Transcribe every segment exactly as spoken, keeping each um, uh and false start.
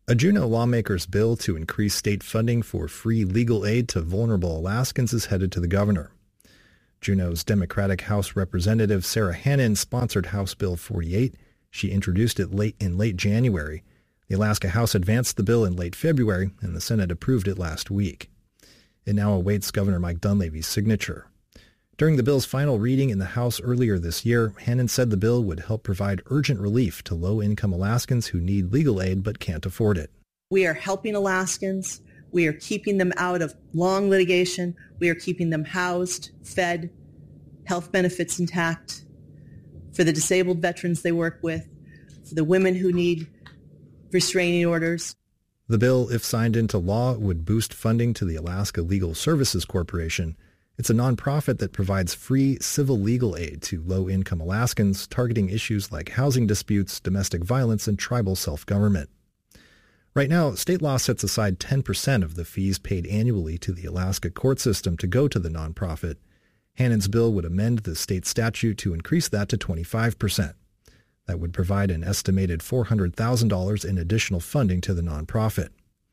A Juneau lawmaker's bill to increase state funding for free legal aid to vulnerable Alaskans is headed to the governor. Juneau's Democratic House Representative Sarah Hannan sponsored House Bill forty-eight. She introduced it late in late January. The Alaska House advanced the bill in late February, and the Senate approved it last week. It now awaits Governor Mike Dunleavy's signature. During the bill's final reading in the House earlier this year, Hannan said the bill would help provide urgent relief to low-income Alaskans who need legal aid but can't afford it. We are helping Alaskans. We are keeping them out of long litigation. We are keeping them housed, fed, health benefits intact. For the disabled veterans they work with, for the women who need restraining orders. The bill, if signed into law, would boost funding to the Alaska Legal Services Corporation. It's a nonprofit that provides free civil legal aid to low-income Alaskans, targeting issues like housing disputes, domestic violence, and tribal self-government. Right now, state law sets aside ten percent of the fees paid annually to the Alaska court system to go to the nonprofit. Hannan's bill would amend the state statute to increase that to twenty-five percent. That would provide an estimated four hundred thousand dollars in additional funding to the nonprofit.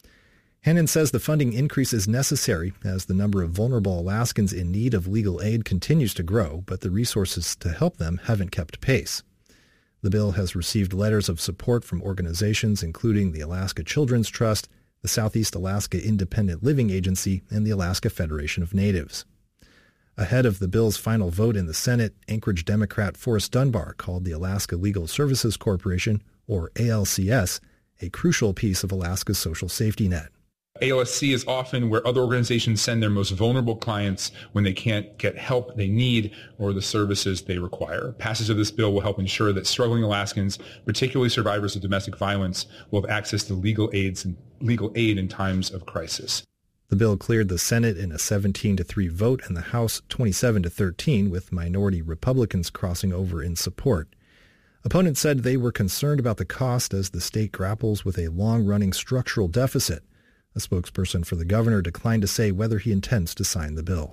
Hannan says the funding increase is necessary as the number of vulnerable Alaskans in need of legal aid continues to grow, but the resources to help them haven't kept pace. The bill has received letters of support from organizations including the Alaska Children's Trust, the Southeast Alaska Independent Living Agency, and the Alaska Federation of Natives. Ahead of the bill's final vote in the Senate, Anchorage Democrat Forrest Dunbar called the Alaska Legal Services Corporation, or A L C S, a crucial piece of Alaska's social safety net. A L S C is often where other organizations send their most vulnerable clients when they can't get help they need or the services they require. Passage of this bill will help ensure that struggling Alaskans, particularly survivors of domestic violence, will have access to legal aids and legal aid in times of crisis. The bill cleared the Senate in a seventeen to three vote and the House twenty-seven to thirteen, with minority Republicans crossing over in support. Opponents said they were concerned about the cost as the state grapples with a long-running structural deficit. A spokesperson for the governor declined to say whether he intends to sign the bill.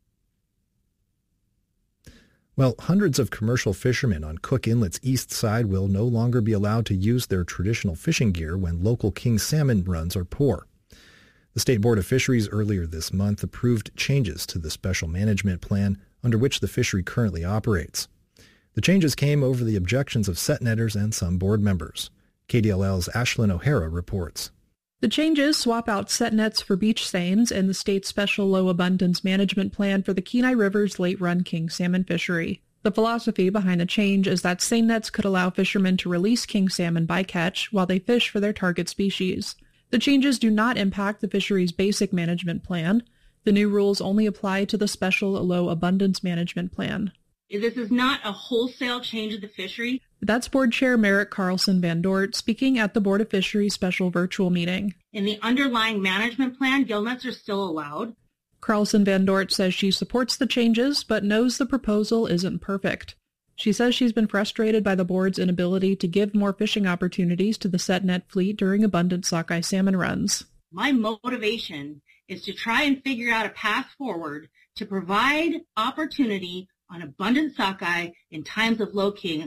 Well, hundreds of commercial fishermen on Cook Inlet's east side will no longer be allowed to use their traditional fishing gear when local king salmon runs are poor. The State Board of Fisheries earlier this month approved changes to the special management plan under which the fishery currently operates. The changes came over the objections of set netters and some board members. K D L L's Ashlyn O'Hara reports. The changes swap out set nets for beach seines in the state's special low abundance management plan for the Kenai River's late-run king salmon fishery. The philosophy behind the change is that seine nets could allow fishermen to release king salmon by catch while they fish for their target species. The changes do not impact the fishery's basic management plan. The new rules only apply to the special low abundance management plan. This is not a wholesale change of the fishery. That's Board Chair Merrick Carlson Van Dort speaking at the Board of Fisheries special virtual meeting. In the underlying management plan, gill nets are still allowed. Carlson Van Dort says she supports the changes, but knows the proposal isn't perfect. She says she's been frustrated by the board's inability to give more fishing opportunities to the set net fleet during abundant sockeye salmon runs. My motivation is to try and figure out a path forward to provide opportunity on abundant sockeye in times of low king.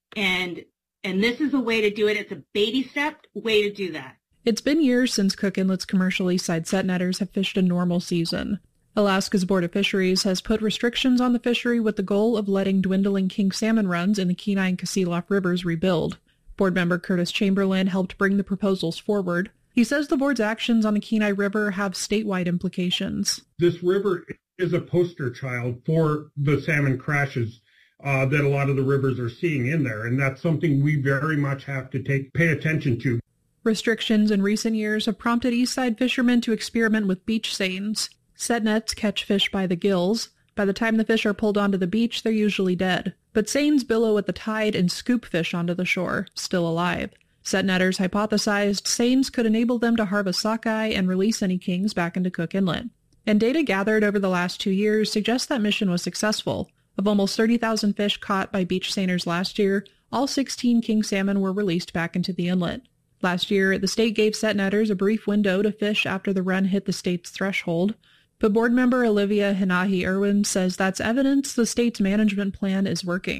And and this is a way to do it. It's a baby step way to do that. It's been years since Cook Inlet's commercial east side set netters have fished a normal season. Alaska's Board of Fisheries has put restrictions on the fishery with the goal of letting dwindling king salmon runs in the Kenai and Kasilof rivers rebuild. Board member Curtis Chamberlain helped bring the proposals forward. He says the board's actions on the Kenai River have statewide implications. This river is a poster child for the salmon crashes uh, that a lot of the rivers are seeing in there, and that's something we very much have to take pay attention to. Restrictions in recent years have prompted eastside fishermen to experiment with beach seines. Set nets catch fish by the gills. By the time the fish are pulled onto the beach, they're usually dead. But seines billow at the tide and scoop fish onto the shore, still alive. Set netters hypothesized seines could enable them to harvest sockeye and release any kings back into Cook Inlet. And data gathered over the last two years suggests that mission was successful. Of almost thirty thousand fish caught by beach seiners last year, all sixteen king salmon were released back into the inlet. Last year, the state gave set netters a brief window to fish after the run hit the state's threshold. But board member Olivia Hinahi Irwin says that's evidence the state's management plan is working.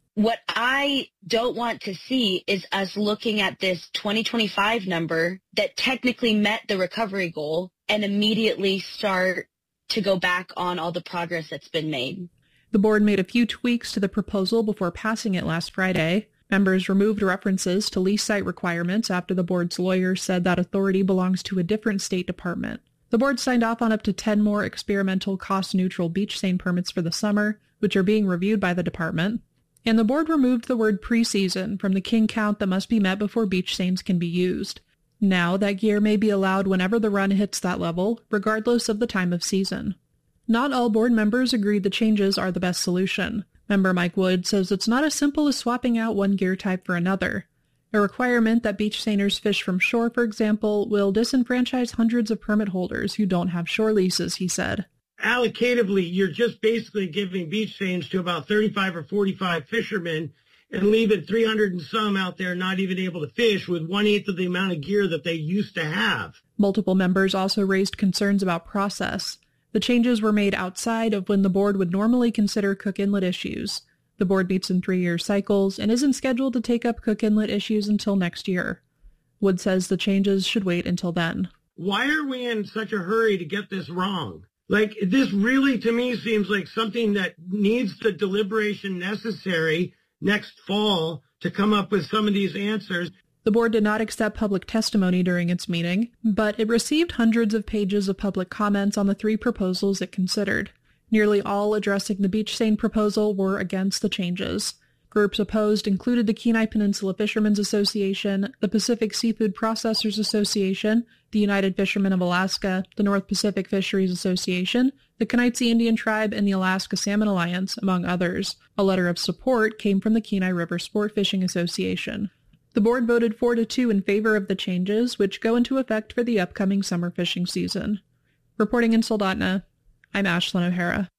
What I don't want to see is us looking at this twenty twenty-five number that technically met the recovery goal and immediately start to go back on all the progress that's been made. The board made a few tweaks to the proposal before passing it last Friday. Members removed references to lease site requirements after the board's lawyer said that authority belongs to a different state department. The board signed off on up to ten more experimental cost-neutral beach seine permits for the summer, which are being reviewed by the department. And the board removed the word preseason from the king count that must be met before beach seines can be used. Now, that gear may be allowed whenever the run hits that level, regardless of the time of season. Not all board members agreed the changes are the best solution. Member Mike Wood says it's not as simple as swapping out one gear type for another. A requirement that beach seiners fish from shore, for example, will disenfranchise hundreds of permit holders who don't have shore leases, he said. Allocatively, you're just basically giving beach seines to about thirty-five or forty-five fishermen and leaving three hundred and some out there not even able to fish with one-eighth of the amount of gear that they used to have. Multiple members also raised concerns about process. The changes were made outside of when the board would normally consider Cook Inlet issues. The board meets in three-year cycles and isn't scheduled to take up Cook Inlet issues until next year. Wood says the changes should wait until then. Why are we in such a hurry to get this wrong? Like, this really, to me, seems like something that needs the deliberation necessary next fall to come up with some of these answers. The board did not accept public testimony during its meeting, but it received hundreds of pages of public comments on the three proposals it considered. Nearly all addressing the beach seine proposal were against the changes. Groups opposed included the Kenai Peninsula Fishermen's Association, the Pacific Seafood Processors Association, the United Fishermen of Alaska, the North Pacific Fisheries Association, the Kenaitze Indian Tribe, and the Alaska Salmon Alliance, among others. A letter of support came from the Kenai River Sport Fishing Association. The board voted four to two in favor of the changes, which go into effect for the upcoming summer fishing season. Reporting in Soldotna, I'm Ashlyn O'Hara.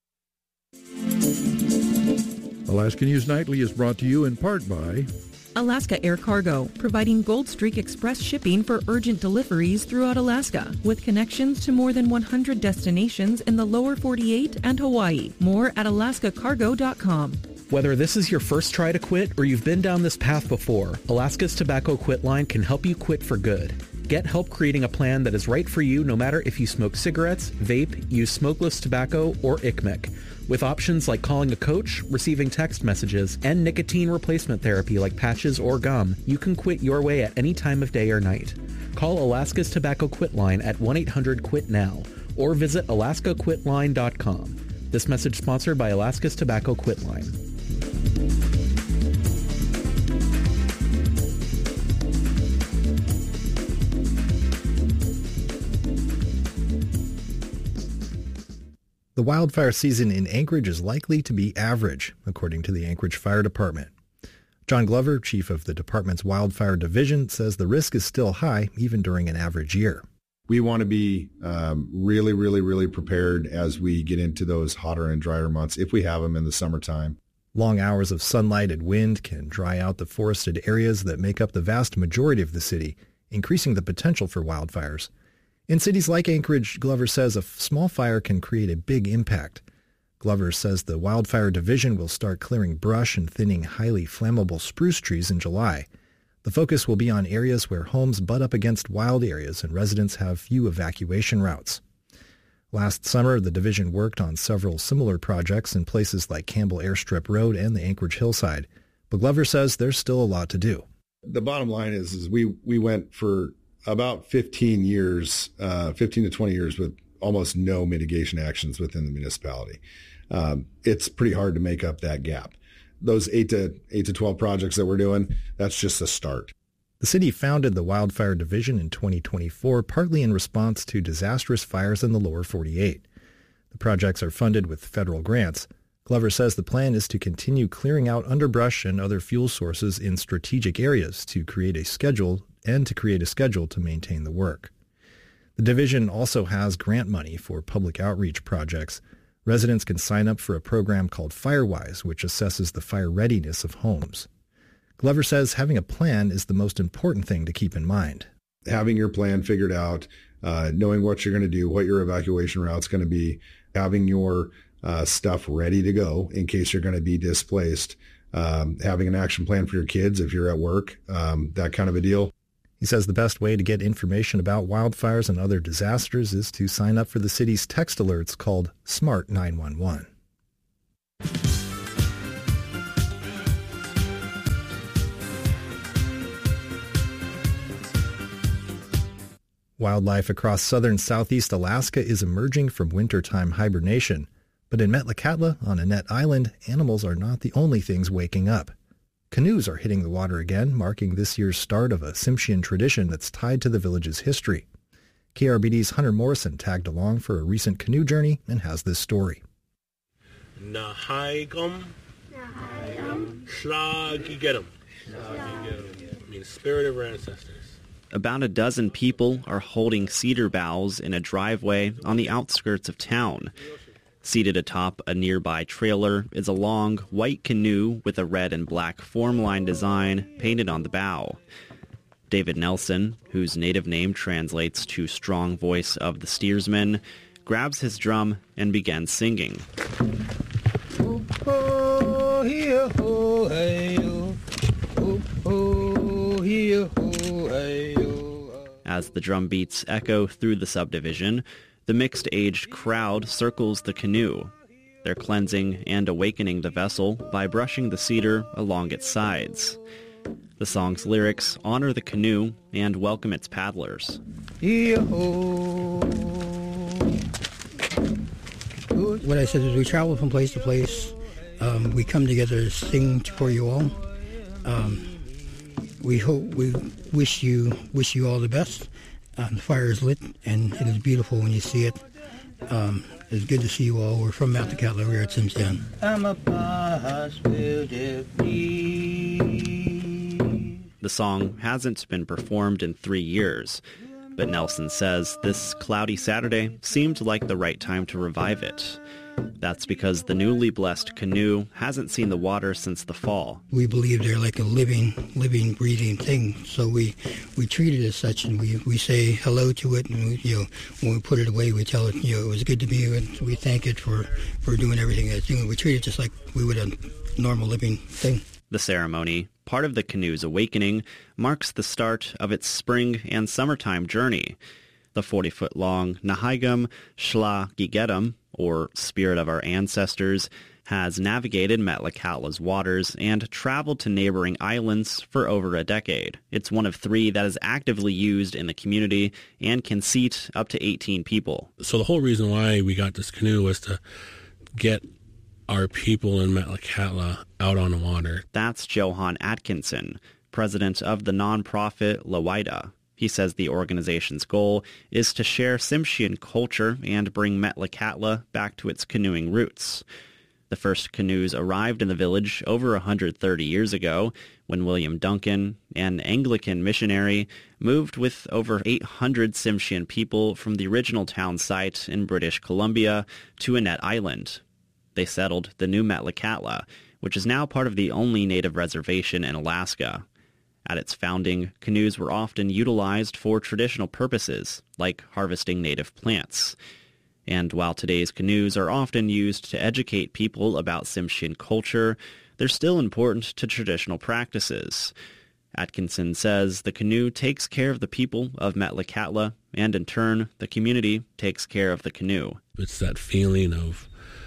Alaska News Nightly is brought to you in part by Alaska Air Cargo, providing Gold Streak Express shipping for urgent deliveries throughout Alaska, with connections to more than one hundred destinations in the lower forty-eight and Hawaii. More at alaska cargo dot com. Whether this is your first try to quit or you've been down this path before, Alaska's Tobacco Quit Line can help you quit for good. Get help creating a plan that is right for you no matter if you smoke cigarettes, vape, use smokeless tobacco, or I C M E C. With options like calling a coach, receiving text messages, and nicotine replacement therapy like patches or gum, you can quit your way at any time of day or night. Call Alaska's Tobacco Quit Line at one eight hundred quit now or visit alaska quit line dot com. This message sponsored by Alaska's Tobacco Quit Line. The wildfire season in Anchorage is likely to be average, according to the Anchorage Fire Department. John Glover, chief of the department's wildfire division, says the risk is still high even during an average year. We want to be um, really, really, really prepared as we get into those hotter and drier months, if we have them in the summertime. Long hours of sunlight and wind can dry out the forested areas that make up the vast majority of the city, increasing the potential for wildfires. In cities like Anchorage, Glover says a small fire can create a big impact. Glover says the wildfire division will start clearing brush and thinning highly flammable spruce trees in July. The focus will be on areas where homes butt up against wild areas and residents have few evacuation routes. Last summer, the division worked on several similar projects in places like Campbell Airstrip Road and the Anchorage Hillside. But Glover says there's still a lot to do. The bottom line is, is we, we went for about fifteen years, uh, fifteen to twenty years with almost no mitigation actions within the municipality. Um, it's pretty hard to make up that gap. Those eight to eight to twelve projects that we're doing, that's just a start. The city founded the Wildfire Division in twenty twenty-four, partly in response to disastrous fires in the lower forty-eight. The projects are funded with federal grants. Glover says the plan is to continue clearing out underbrush and other fuel sources in strategic areas to create a schedule and to create a schedule to maintain the work. The division also has grant money for public outreach projects. Residents can sign up for a program called FireWise, which assesses the fire readiness of homes. Glover says having a plan is the most important thing to keep in mind. Having your plan figured out, uh, knowing what you're going to do, what your evacuation route's going to be, having your uh, stuff ready to go in case you're going to be displaced. um, having an action plan for your kids if you're at work, um, that kind of a deal. He says the best way to get information about wildfires and other disasters is to sign up for the city's text alerts called Smart nine one one. Wildlife across southern southeast Alaska is emerging from wintertime hibernation. But in Metlakatla, on Annette Island, animals are not the only things waking up. Canoes are hitting the water again, marking this year's start of a Tsimshian tradition that's tied to the village's history. K R B D's Hunter Morrison tagged along for a recent canoe journey and has this story. Nahaigum, Shlagigedum, means spirit of our ancestors. About a dozen people are holding cedar boughs in a driveway on the outskirts of town. Seated atop a nearby trailer is a long, white canoe with a red and black form-line design painted on the bow. David Nelson, whose native name translates to strong voice of the steersman, grabs his drum and begins singing. As the drum beats echo through the subdivision, the mixed-aged crowd circles the canoe. They're cleansing and awakening the vessel by brushing the cedar along its sides. The song's lyrics honor the canoe and welcome its paddlers. What I said is we travel from place to place. Um, we come together to sing for you all. Um, we hope, we wish you wish you all the best. Uh, the fire is lit, and it is beautiful when you see it. Um, it's good to see you all. We're from Metlakatla. We're at Tsimshian. The song hasn't been performed in three years, but Nelson says this cloudy Saturday seemed like the right time to revive it. That's because the newly blessed canoe hasn't seen the water since the fall. We believe they're like a living, living, breathing thing, so we, we treat it as such, and we, we say hello to it, and we, you know, when we put it away, we tell it, you know, it was good to be here, and we thank it for, for doing everything it's doing. We treat it just like we would a normal living thing. The ceremony, part of the canoe's awakening, marks the start of its spring and summertime journey. The forty-foot-long Nahaigum Shlagigedum, or Spirit of Our Ancestors, has navigated Metlakatla's waters and traveled to neighboring islands for over a decade. It's one of three that is actively used in the community and can seat up to eighteen people. So the whole reason why we got this canoe was to get our people in Metlakatla out on the water. That's Johan Atkinson, president of the nonprofit Lawida. He says the organization's goal is to share Tsimshian culture and bring Metlakatla back to its canoeing roots. The first canoes arrived in the village over one hundred thirty years ago when William Duncan, an Anglican missionary, moved with over eight hundred Tsimshian people from the original town site in British Columbia to Annette Island. They settled the new Metlakatla, which is now part of the only native reservation in Alaska. At its founding, canoes were often utilized for traditional purposes, like harvesting native plants. And while today's canoes are often used to educate people about Tsimshian culture, they're still important to traditional practices. Atkinson says the canoe takes care of the people of Metlakatla, and in turn, the community takes care of the canoe. It's that feeling of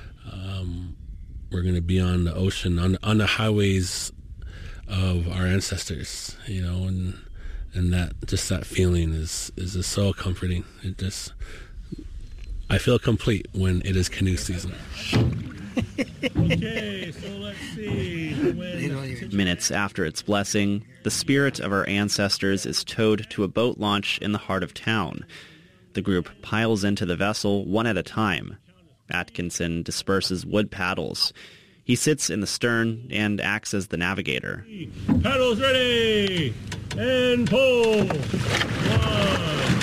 um, we're going to be on the ocean, on, on the highways of our ancestors, you know, and and that just that feeling is is just so comforting. It just, I feel complete when it is canoe season. Okay, so let's see. When... Minutes after its blessing, the spirit of our ancestors is towed to a boat launch in the heart of town. The group piles into the vessel one at a time. Atkinson disperses wood paddles. He sits in the stern and acts as the navigator. Paddles ready! And pull! One,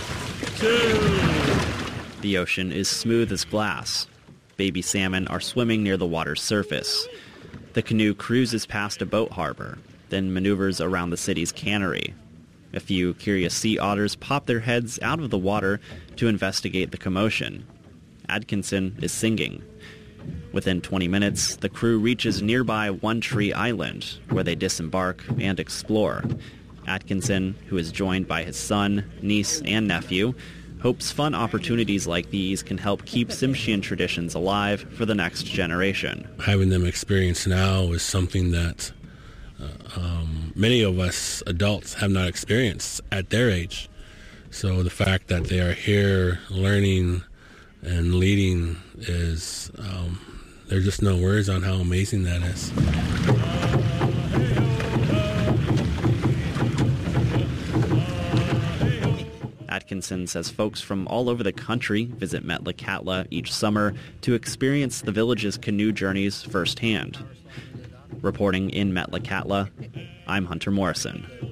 two... The ocean is smooth as glass. Baby salmon are swimming near the water's surface. The canoe cruises past a boat harbor, then maneuvers around the city's cannery. A few curious sea otters pop their heads out of the water to investigate the commotion. Atkinson is singing. Within twenty minutes, the crew reaches nearby One Tree Island, where they disembark and explore. Atkinson, who is joined by his son, niece, and nephew, hopes fun opportunities like these can help keep Tsimshian traditions alive for the next generation. Having them experience now is something that uh, um, many of us adults have not experienced at their age. So the fact that they are here learning and leading is, um, there's just no words on how amazing that is. Atkinson says folks from all over the country visit Metlakatla each summer to experience the village's canoe journeys firsthand. Reporting in Metlakatla, I'm Hunter Morrison.